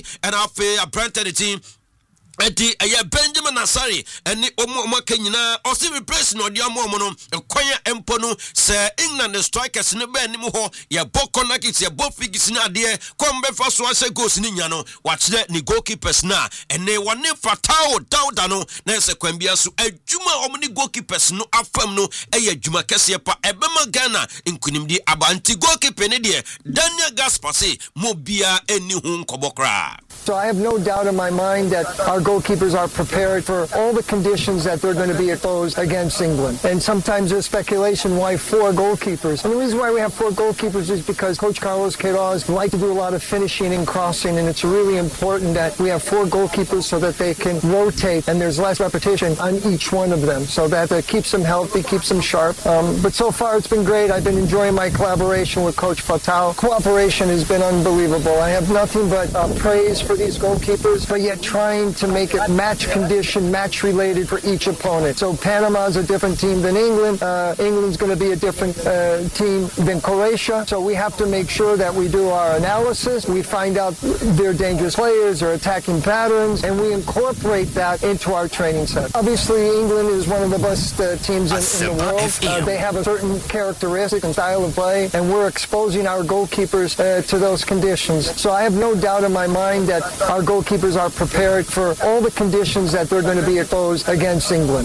and I branded the team. Eti Benjamin Asari and Omo Kenyina or si replace no dia mo no kwanya empo no se England the strikers ne ba nim ho ya boko na kit ya bo figis na de kom be fa so ase goals ni nya no watch the goalkeepers na ene wone Fatao Dauda no na se kwambia so adwuma omo ni goalkeepers no afam no eya adwuma kese pa ebema Ghana nkunimdi abanti goalkeeper ne de Daniel Gaspar say mo bia eni hu nkobokra. So I have no doubt in my mind that our goalkeepers are prepared for all the conditions that they're going to be exposed against England. And sometimes there's speculation why 4 goalkeepers. And the reason why we have 4 goalkeepers is because Coach Carlos Queiroz likes to do a lot of finishing and crossing, and it's really important that we have 4 goalkeepers so that they can rotate and there's less repetition on each one of them, so that keeps them healthy, keeps them sharp. But so far it's been great. I've been enjoying my collaboration with Coach Fatao. Cooperation has been unbelievable. I have nothing but praise for these goalkeepers, but yet trying to make it match condition, match related for each opponent. So Panama's a different team than England. England's going to be a different team than Croatia. So we have to make sure that we do our analysis. We find out their dangerous players, their attacking patterns, and we incorporate that into our training set. Obviously, England is one of the best teams in the world. They have a certain characteristic and style of play, and we're exposing our goalkeepers to those conditions. So I have no doubt in my mind that our goalkeepers are prepared for all the conditions that they're going to be exposed against England.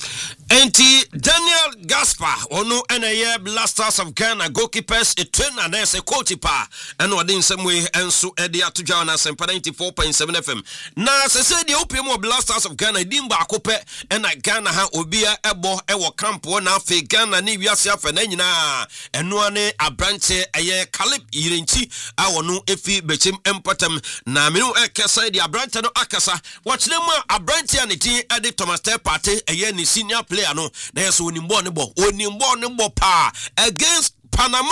Enti Daniel Gaspar ono NAA Blasters of Ghana goalkeepers a trainer and a coach pa and within some way and so Eddie Atuja on 94.7 FM. Na se say the opium Blasters of Ghana dimba akope and Ghana ha obia ebo ewo camp na fe Ghana ni wiase afa na nyina eno ane abranche eye Caleb Irenchi awonu efi bechem empatam na menu ekesa the abranche no akasa watch them abranche aniti ede Thomas Tell Party eye ni senior player no na yeso onimbo ne bo pa against Panama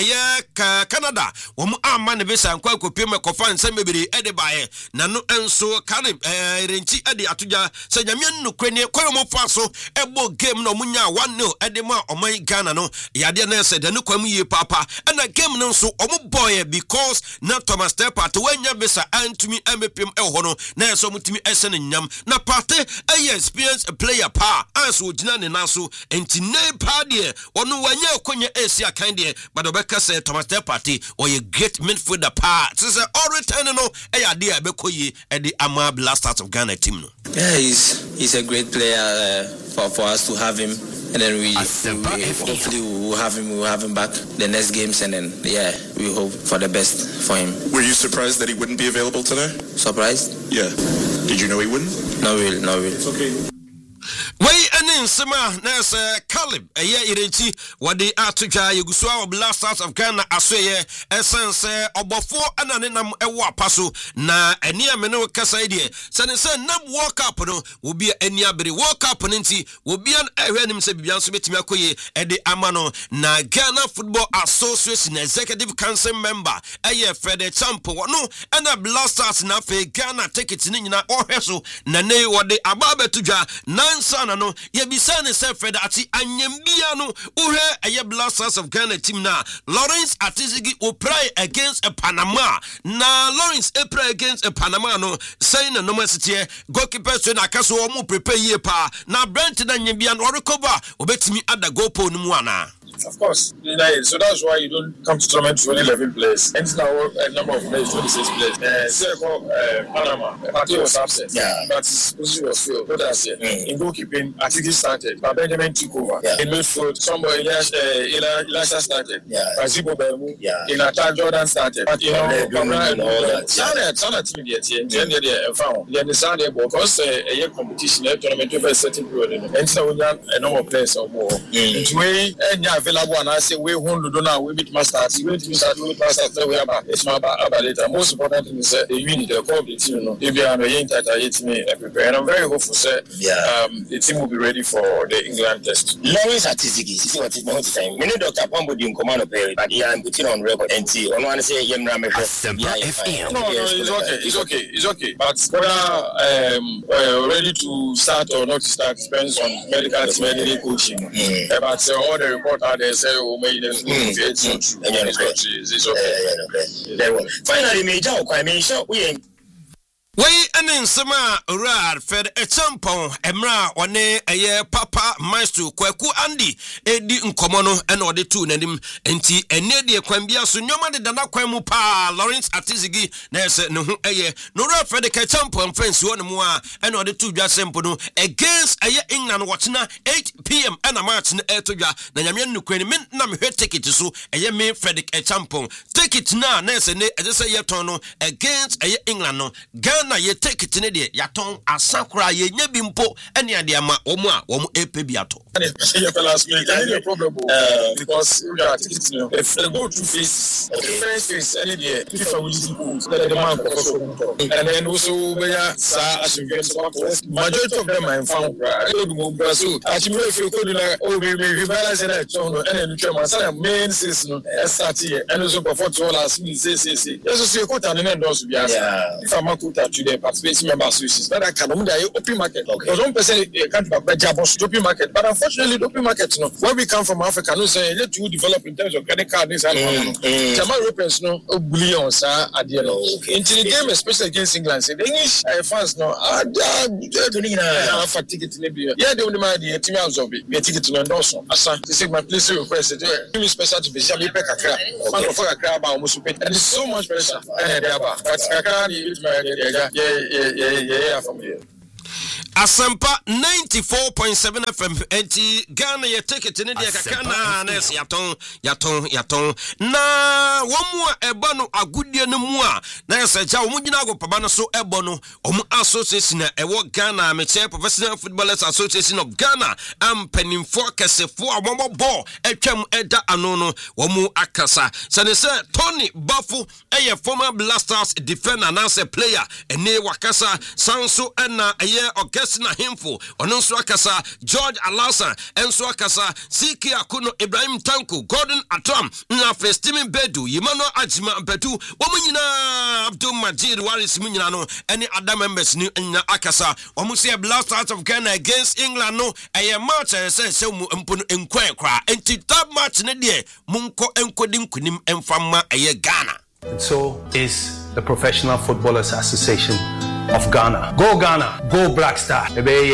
Canada womu amma ne bisa nkwa kopie mekofa nsem bebere ede bae na no enso Caleb Irenchi ede atuja se nyame nnukweni koyomo fa so ebo game no munya 1-0 ede ma oman Ghana no yade na se de no kwam yie papa na game no nso omu boy because na Thomas Tell Party wanya bisa antumi amepem eho no na enso mutumi esene nyam na Party experience player pa anso ogina ne naso enti ne pa de onu wanya okonya Asia kan de but Obeka say Thomas Tell Party or a great midfielder pa so say all return no e ade a bekoyi e the Ama Blasters of Ghana team no. Yeah, he's a great player for us to have him, and then we hopefully we'll have him back the next games, and then we hope for the best for him. Were you surprised that he wouldn't be available today? Surprised? Yeah. Did you know he wouldn't? Not really. It's okay. Way and Sema Nurse Caleb Irenchi what they are to Jay Guswa Blasters of Ghana Asway essence obofo ananenam ewa paso na eni ameno kasa idea sane say nam walk up no will be eni abere walk up nti will be an ehwenim se bibia so betimi akoye e de amano na Ghana Football Association Executive Council member Fred Champo no and Blasters na fe Ghana tickets ni nyina ohweso na ne what they ababe tuja Sana no ye bisane se Fred ati anyambia no uhe eye Blasters of Ghana team na Lawrence Atizigi will pray against a Panama na Lawrence pray against a Panama no saying no city goalkeeper so na kaso o mu prepare ye pa na Brent na anyambia no recover obetimi ada goal po no mu ana. Of course, so that's why you don't come to tournament to only 11 players. And now a number of players, 26 players. Panama, the party was absent, but his position was filled. But that's it. In goalkeeping, I think he started. But Benjamin took over. In midfield, somebody Elisha started. Zibo Bemu. In attack, Jordan started. But you know, Sana team yet. They found. They decided because a competition, a tournament over a certain period. And so we have a number of players or more. Available and I say we won't do now. We beat masters. We beat masters. We have it's my later. Most important thing is the unit, the core of the team. If you are the prepare, and I'm very hopeful. The team will be ready for the England test. Lawrence Atizigi, see what is going to say. We need Dr. Pombo in command of Perry, but I'm putting on record and see. On one say Yemra No, it's okay. But whether ready to start or not to start depends on medical team, coaching. But all the report they say we made them it's okay. Finally, Major, I mean, sure we Way and in summer, Rad fed a champon, Emra, one a papa, maestro, Kwaku Andy, Eddie Nkomono, and or the two Nedim, and T, and Nedia Quambia, so no man did not Quamupa, Lawrence Atizigi, Ness, no, no, fed a champon, friends, one more, and or the two Jasempono, against a England watching 8 p.m. and a march in Etoja, Nanyamian Nuquin, Nam her ticket to so a Yame Frederick a champon. Take it now, Ness, and I just say Yatono against a England, Ghana, ye take it in a day, Yaton, a Sakura, ye Nebimpo, and Yadiama, Oma, Epibiato. No problem because we are if they go to face first face any day if I will the man and then also we are majority of them are found so actually if you could like we balance that so and then chairman say main season start here and also perform to all as me say yes so you quote and then those be if I'm a quote today participation members is that I can only open market because 1% can't be open market but unfortunately the open market no where we come from Africa no say let you develop in terms of credit card this and Jamal Europeans no billions at the end into the game especially against England say the English fans no have ticket in the yeah they only mind the team house of it ticket no endorse asa they say my place request give me special to be shabi pe kakra man of kakra ba almost pay and so much pressure and there ba but kakra yeah from here Asampa 94.7 FM enti Ghana ye take it in the Kakana nes yaton na womu eba no agudie no mu a na yesaja womu gina go paba no so ebo no omu association na ewo Ghana Amateur Professional Footballers Association of Ghana ampanimfo kesefo amomo ball etwam eda ano no womu akasa sane se Tony Bafu eye former Blasters defender na se player ene wakasa sanso na eye na himfo ono nso akasa George Alasa enso akasa Siki Akuno Ibrahim Tanko Gordon Atom na Festimi Bedu Yimano Ajima Bedu omunyina Abdul Majid Waris munyina no ene other members ni na akasa omusia Blasters of Ghana against England no eye match se mu mpono enkwa kra enti that match ne de munko enkodi nkunim emfama eye Ghana. And so is the Professional Footballers Association of Ghana. Go Ghana, go Black Star.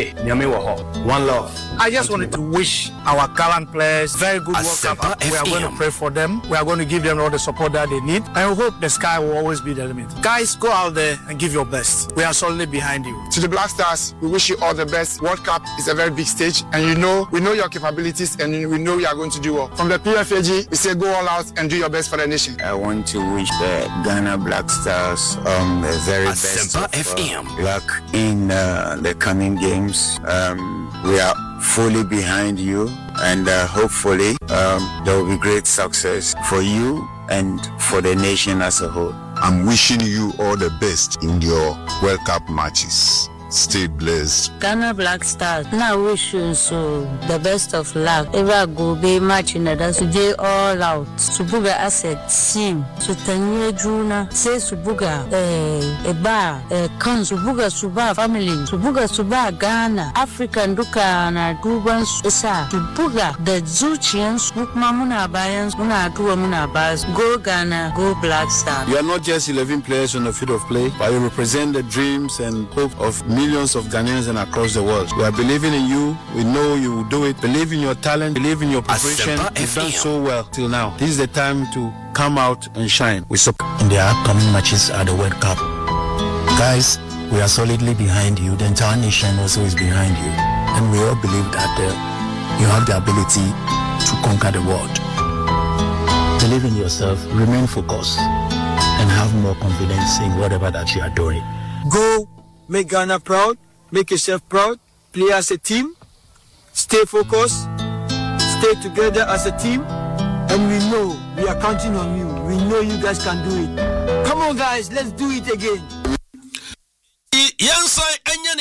One love. I just wanted to wish our current players very good World Cup. We are going to pray for them. We are going to give them all the support that they need. And we hope the sky will always be the limit. Guys, go out there and give your best. We are solidly behind you. To the Black Stars, we wish you all the best. World Cup is a very big stage, and we know your capabilities, and we know you are going to do well. From the PFAG, we say go all out and do your best for the nation. I want to wish the Ghana Black Stars the very best of luck in the coming games. We are fully behind you, and hopefully there will be great success for you and for the nation as a whole. I'm wishing you all the best in your World Cup matches. Stay blessed. Ghana Black Stars, now wish you so the best of luck. Ever go be matching that today all out. Subuga asset team. Sutanye Juna say Subuga eba kan Subuga Suba family. Subuga Suba Ghana African Duka na Duban Esa Subuga the Zuchians Mamuna Bayans Muna Dua Muna Bas. Go Ghana, go Black Stars. You are not just 11 players on the field of play, but you represent the dreams and hope of millions of Ghanaians and across the world. We are believing in you. We know you will do it. Believe in your talent. Believe in your preparation. You've done so well till now. This is the time to come out and shine. We support in the upcoming matches at the World Cup. Guys, we are solidly behind you. The entire nation also is behind you. And we all believe that you have the ability to conquer the world. Believe in yourself. Remain focused. And have more confidence in whatever that you are doing. Go. Make Ghana proud, make yourself proud, play as a team, stay focused, stay together as a team, and we know we are counting on you. We know you guys can do it. Come on guys, let's do it again. Yansai Enyani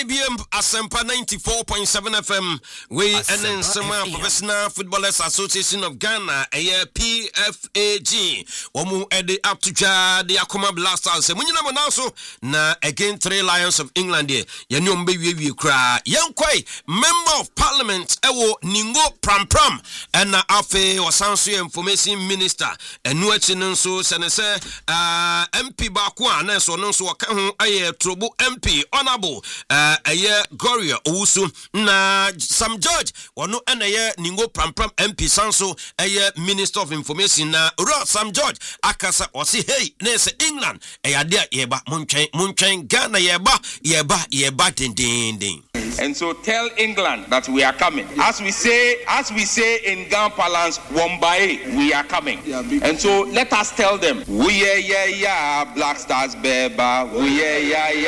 BM Asempa 94.7 FM. We and Sema Professional Footballers Association of Ghana, PFAG. Omu Edi Aptuja, the Akoma Blasters. Munina Monaso, na again 3 Lions of England. Yanyom baby cry. Young Kwai, Member of Parliament, Ewo Ningo Pram Pram, and Afe or Sansu Information Minister, and Nuachinenso, Senese, MP Bakwa, Neso Nonso Wakahu, Aye, Trobo MP, Honorable, Aye, Goria, Usu, na Sam George, Wano, and Aye, Ningo Pram Pram, MP Sanso, Aye, Minister of Information, Rod Sam George, Akasa, or see, hey, Nese England, Aye, dear Yeba, Munchain, Ghana, Yeba, ding. And so tell England that we are coming. As we say in Ghana parlance, Wombae, we are coming. And so let us tell them, we yeah, Black Stars, Beba, we yeah.